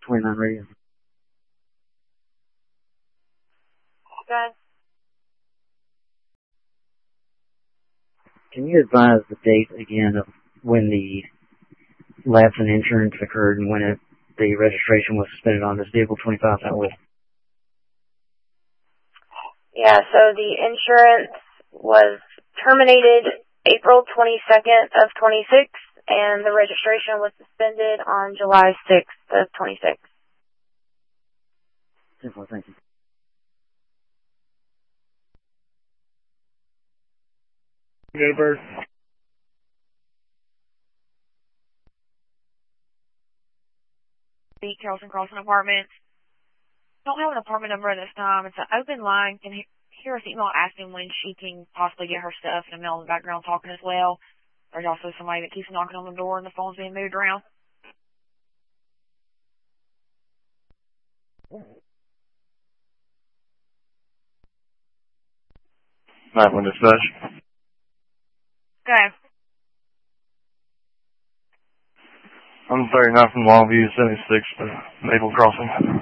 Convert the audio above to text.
29 radio. Good. Can you advise the date again of when the lapse in insurance occurred and when the registration was suspended on this vehicle 25 Southwest? Yeah, so the insurance was terminated April 22nd of 26, and the registration was suspended on July 6th of 26. Simple, thank you. Good bird. The Carrollton Crossing Apartments. Don't have an apartment number at this time. It's an open line. Can hear us email asking when she can possibly get her stuff, and a male in the background talking as well. There's also somebody that keeps knocking on the door and the phone's being moved around. Madeline Dispatch. Okay. I'm 39 from Longview, 76 to Maple Crossing.